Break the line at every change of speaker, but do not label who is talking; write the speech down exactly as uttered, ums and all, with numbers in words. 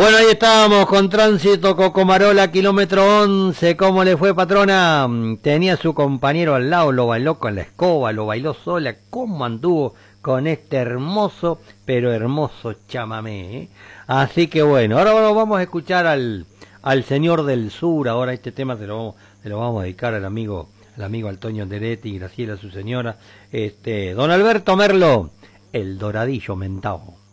Bueno, ahí estábamos con Tránsito Cocomarola, kilómetro once. ¿Cómo le fue, patrona? Tenía su compañero al lado, lo bailó con la escoba, lo bailó sola. ¿Cómo anduvo con este hermoso, pero hermoso chamamé? ¿eh? Así que bueno, ahora vamos a escuchar al, al señor del sur. Ahora este tema se lo vamos, se lo vamos a dedicar al amigo, al amigo Antonio Anderetti, Graciela, su señora. Este, don Alberto Merlo, el Doradillo Mentao.